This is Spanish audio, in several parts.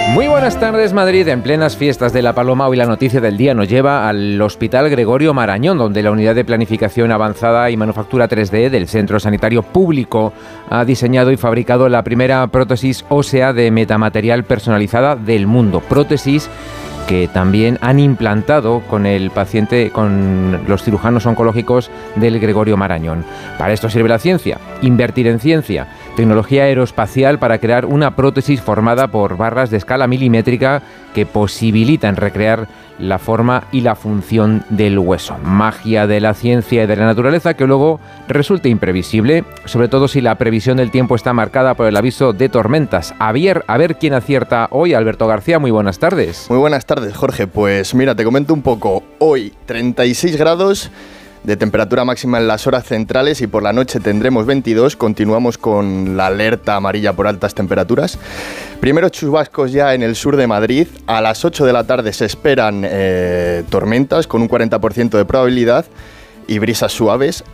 Muy buenas tardes, Madrid. En plenas fiestas de la Paloma, hoy la noticia del día nos lleva al Hospital Gregorio Marañón, donde la Unidad de Planificación Avanzada y Manufactura 3D del Centro Sanitario Público ha diseñado y fabricado la primera prótesis ósea de metamaterial personalizada del mundo. Prótesis que también han implantado con el paciente, con los cirujanos oncológicos del Gregorio Marañón. Para esto sirve la ciencia, invertir en ciencia, tecnología aeroespacial para crear una prótesis formada por barras de escala milimétrica que posibilitan recrear la forma y la función del hueso. Magia de la ciencia y de la naturaleza que luego resulta imprevisible, sobre todo si la previsión del tiempo está marcada por el aviso de tormentas. A ver quién acierta hoy. Alberto García, muy buenas tardes. Muy buenas tardes, Jorge. Pues mira, te comento un poco. Hoy 36 grados de temperatura máxima en las horas centrales y por la noche tendremos 22. Continuamos con la alerta amarilla por altas temperaturas. Primeros chubascos ya en el sur de Madrid. A las 8 de la tarde se esperan tormentas con un 40% de probabilidad y brisas suaves.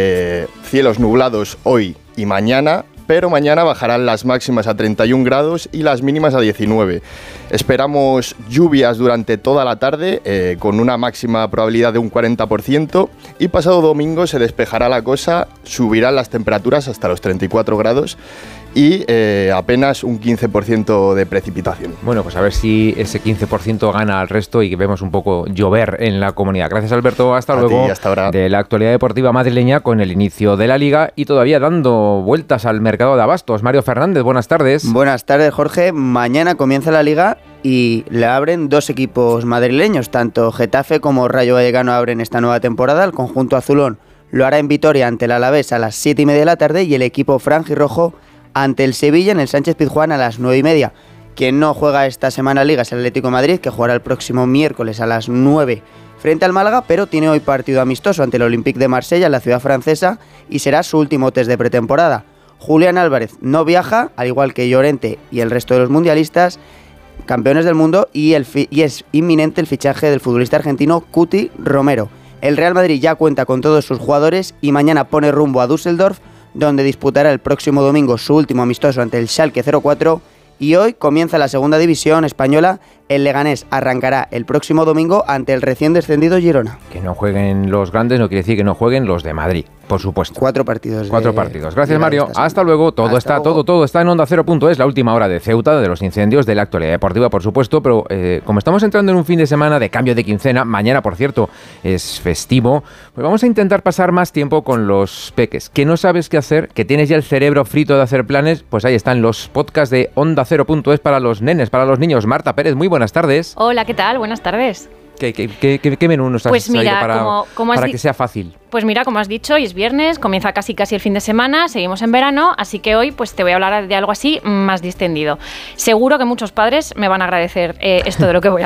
Cielos nublados hoy y mañana, pero mañana bajarán las máximas a 31 grados y las mínimas a 19. Esperamos lluvias durante toda la tarde, con una máxima probabilidad de un 40%, y pasado domingo se despejará la cosa, subirán las temperaturas hasta los 34 grados y apenas un 15% de precipitación. Bueno, pues a ver si ese 15% gana al resto y que vemos un poco llover en la comunidad. Gracias, Alberto. Hasta luego. Hasta ahora. De la actualidad deportiva madrileña con el inicio de la Liga y todavía dando vueltas al mercado de abastos. Mario Fernández, buenas tardes. Buenas tardes, Jorge. Mañana comienza la Liga y la abren dos equipos madrileños. Tanto Getafe como Rayo Vallecano abren esta nueva temporada. El conjunto azulón lo hará en Vitoria ante el Alavés a las 7:30 de la tarde y el equipo franjirrojo ante el Sevilla en el Sánchez-Pizjuán a las 9:30. Quien no juega esta semana Liga es el Atlético de Madrid, que jugará el próximo miércoles a las 9 frente al Málaga, pero tiene hoy partido amistoso ante el Olympique de Marsella en la ciudad francesa y será su último test de pretemporada. Julián Álvarez no viaja, al igual que Llorente y el resto de los mundialistas, campeones del mundo, y es inminente el fichaje del futbolista argentino Cuti Romero. El Real Madrid ya cuenta con todos sus jugadores y mañana pone rumbo a Düsseldorf, donde disputará el próximo domingo su último amistoso ante el Schalke 04, y hoy comienza la segunda división española. El Leganés arrancará el próximo domingo ante el recién descendido Girona. Que no jueguen los grandes no quiere decir que no jueguen los de Madrid, por supuesto. Cuatro partidos. Gracias, Mario. Hasta luego. Todo está en Onda Cero.es, la última hora de Ceuta, de los incendios, de la actualidad deportiva, por supuesto, pero como estamos entrando en un fin de semana de cambio de quincena, mañana, por cierto, es festivo, pues vamos a intentar pasar más tiempo con los peques. Que no sabes qué hacer, que tienes ya el cerebro frito de hacer planes, pues ahí están los podcasts de Onda Cero.es para los nenes, para los niños. Marta Pérez, muy buenas tardes. Hola, ¿qué tal? Buenas tardes. ¿Qué menú nos has traído para que sea fácil? Pues mira, como has dicho, hoy es viernes, comienza casi el fin de semana, seguimos en verano, así que hoy pues te voy a hablar de algo así más distendido. Seguro que muchos padres me van a agradecer esto de lo que voy a